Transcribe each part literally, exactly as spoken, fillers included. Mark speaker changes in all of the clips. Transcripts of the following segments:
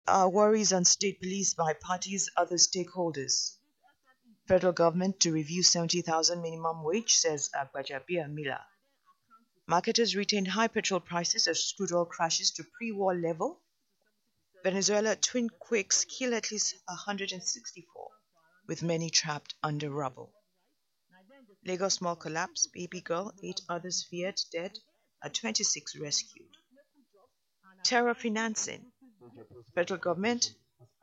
Speaker 1: Uh, worries on state police by parties, other stakeholders. Federal government to review seventy thousand minimum wage, says Agbajabiamila. Mila. Marketers retain high petrol prices as crude oil crashes to pre-war level. Venezuela twin quakes kill at least one hundred sixty-four, with many trapped under rubble. Lagos mall collapse, baby girl, eight others feared dead, at twenty-six rescued. Terror financing. Federal government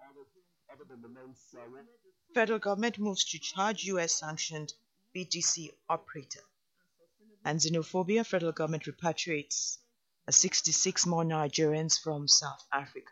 Speaker 1: Federal government moves to charge U S sanctioned B T C operator. And xenophobia, federal government repatriates sixty-six more Nigerians from South Africa.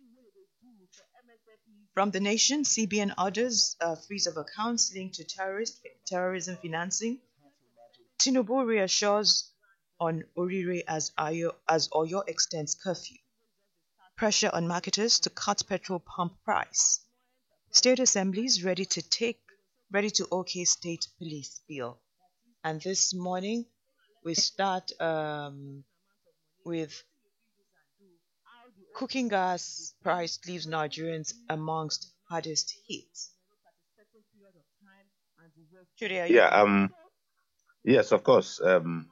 Speaker 1: From the nation, C B N orders a freeze of accounts linked to terrorist, terrorism financing. Tinubu reassures on Orire as, Ayo, as Oyo extends curfew. Pressure on marketers to cut petrol pump price. State assemblies ready to take ready to OK state police bill. And this morning we start um, with cooking gas price leaves Nigerians amongst hardest hit. Judy, are you
Speaker 2: Yeah,
Speaker 1: there?
Speaker 2: um, yes, of course. Um,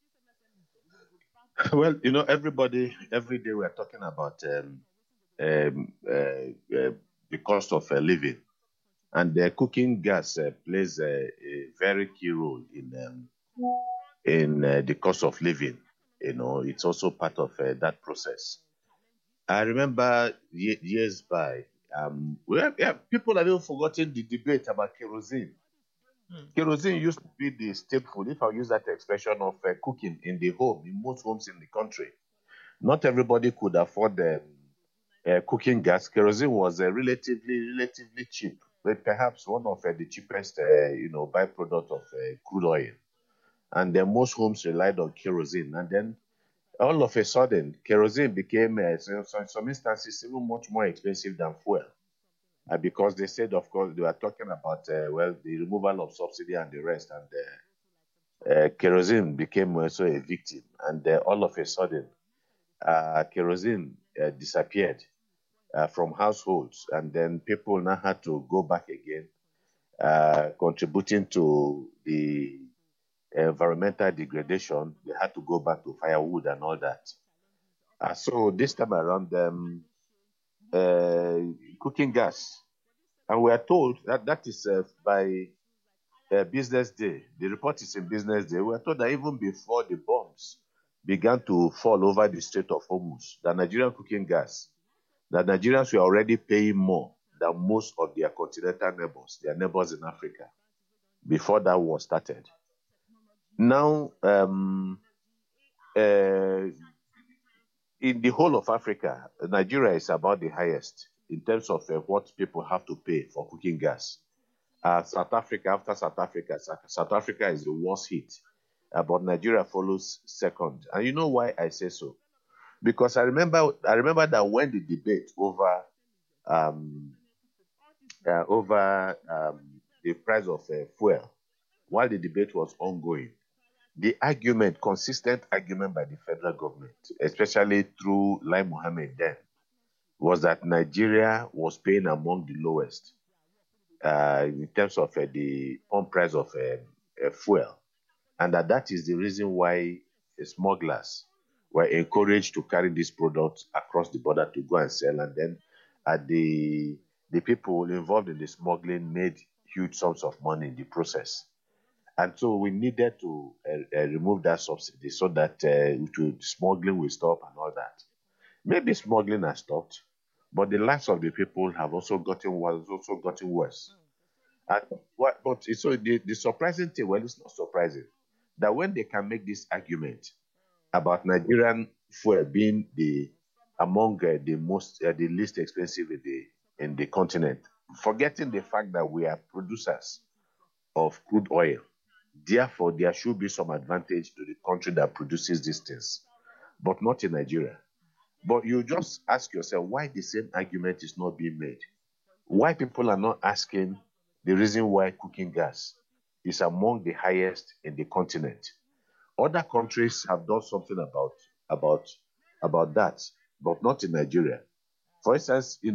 Speaker 2: well, you know, everybody, every day we're talking about um, um, uh, uh, the cost of uh, living, and the cooking gas uh, plays a, a very key role in um, in uh, the cost of living. You know, it's also part of uh, that process. I remember ye- years by, um, we have, yeah, people have even forgotten the debate about kerosene.
Speaker 1: Hmm.
Speaker 2: Kerosene used to be the staple, if I use that expression, of uh, cooking in the home, in most homes in the country. Not everybody could afford um, uh, cooking gas. Kerosene was uh, relatively, relatively cheap, but perhaps one of uh, the cheapest, uh, you know, byproduct of uh, crude oil. And then most homes relied on kerosene. And then all of a sudden, kerosene became, uh, so, so in some instances, even much more expensive than fuel. Uh, because they said, of course, they were talking about, uh, well, the removal of subsidy and the rest. And uh, uh, kerosene became also a victim. And uh, all of a sudden, uh, kerosene uh, disappeared uh, from households. And then people now had to go back again, uh, contributing to the environmental degradation. They had to go back to firewood and all that. Uh, so this time around, um, uh, cooking gas, and we are told that that is uh, by uh, Business Day. The report is in Business Day. We are told that even before the bombs began to fall over the Strait of Hormuz, the Nigerian cooking gas, that Nigerians were already paying more than most of their continental neighbors, their neighbors in Africa, before that war started. Now, um, uh, in the whole of Africa, Nigeria is about the highest in terms of uh, what people have to pay for cooking gas. Uh, South Africa, after South Africa, South Africa is the worst hit, uh, but Nigeria follows second. And you know why I say so? Because I remember, I remember that when the debate over um, uh, over um, the price of uh, fuel, while the debate was ongoing, the argument, consistent argument by the federal government, especially through Lai Mohammed then, was that Nigeria was paying among the lowest uh, in terms of uh, the pump price of uh, uh, fuel, and that that is the reason why uh, smugglers were encouraged to carry these products across the border to go and sell, and then uh, the the people involved in the smuggling made huge sums of money in the process. And so we needed to uh, uh, remove that subsidy so that uh, it will, smuggling will stop and all that. Maybe smuggling has stopped, but the lives of the people have also gotten was also gotten worse. And what, but it's so the, the surprising thing, well, it's not surprising that when they can make this argument about Nigerian fuel being the among uh, the most uh, the least expensive in the in the continent, forgetting the fact that we are producers of crude oil. Therefore, there should be some advantage to the country that produces these things, but not in Nigeria. But you just ask yourself why the same argument is not being made. Why people are not asking the reason why cooking gas is among the highest in the continent. Other countries have done something about about about that, but not in Nigeria. For instance, you